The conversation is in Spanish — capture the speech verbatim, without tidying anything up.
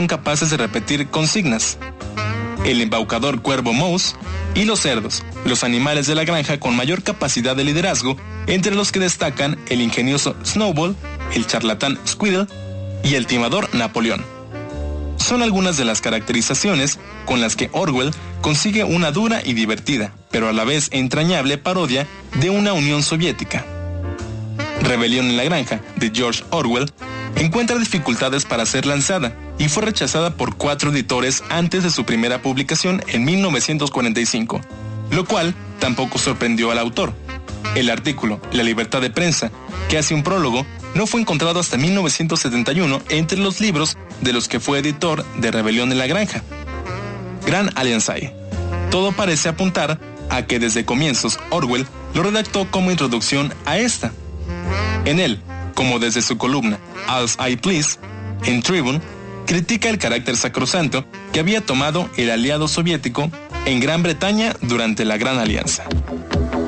son capaces de repetir consignas: el embaucador cuervo Mouse y los cerdos, los animales de la granja con mayor capacidad de liderazgo, entre los que destacan el ingenioso Snowball, el charlatán Squirrel y el timador Napoleón. Son algunas de las caracterizaciones con las que Orwell consigue una dura y divertida, pero a la vez entrañable parodia de una Unión Soviética. Rebelión en la Granja, de George Orwell, encuentra dificultades para ser lanzada y fue rechazada por cuatro editores antes de su primera publicación en mil novecientos cuarenta y cinco, lo cual tampoco sorprendió al autor. El artículo La libertad de prensa, que hace un prólogo, no fue encontrado hasta mil novecientos setenta y uno entre los libros de los que fue editor de Rebelión en la Granja. Gran Alianzai. Todo parece apuntar a que desde comienzos Orwell lo redactó como introducción a esta. En él, como desde su columna As I Please, en Tribune, critica el carácter sacrosanto que había tomado el aliado soviético en Gran Bretaña durante la Gran Alianza.